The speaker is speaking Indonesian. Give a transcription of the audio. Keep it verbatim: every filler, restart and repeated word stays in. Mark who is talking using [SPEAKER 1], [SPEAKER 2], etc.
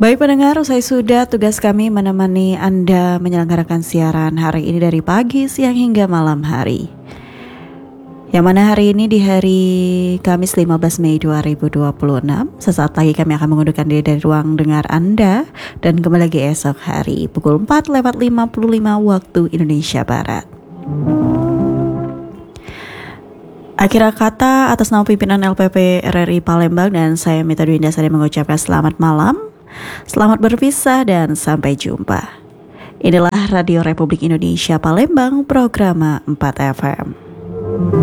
[SPEAKER 1] Baik pendengar, usai sudah tugas kami menemani Anda menyelenggarakan siaran hari ini dari pagi, siang hingga malam hari. Yang mana hari ini di hari Kamis lima belas Mei dua ribu dua puluh enam. Sesaat lagi kami akan mengundurkan diri dari ruang dengar Anda dan kembali lagi esok hari pukul empat lewat lima puluh lima waktu Indonesia Barat. Akhir kata atas nama pimpinan L P P R R I Palembang dan saya Mita Dwi Indah mengucapkan selamat malam. Selamat berpisah dan sampai jumpa. Inilah Radio Republik Indonesia Palembang, program empat F M.